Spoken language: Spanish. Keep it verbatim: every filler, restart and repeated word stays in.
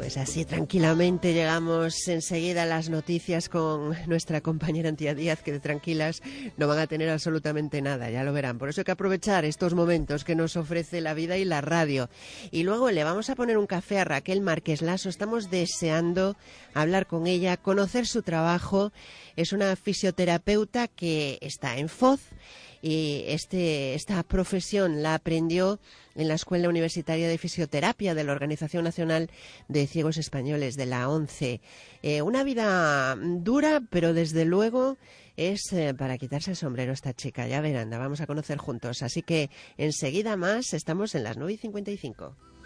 Pues así tranquilamente llegamos enseguida a las noticias con nuestra compañera Antía Díaz, que de tranquilas no van a tener absolutamente nada, ya lo verán. Por eso hay que aprovechar estos momentos que nos ofrece la vida y la radio. Y luego le vamos a poner un café a Raquel Márquez Lasso. Estamos deseando hablar con ella, conocer su trabajo. Es una fisioterapeuta que está en Foz. Y este, esta profesión la aprendió en la Escuela Universitaria de Fisioterapia de la Organización Nacional de Ciegos Españoles, de la ONCE. Eh, una vida dura, pero desde luego es eh, para quitarse el sombrero esta chica. Ya verán, la vamos a conocer juntos. Así que enseguida más, estamos en las nueve y cincuenta y cinco.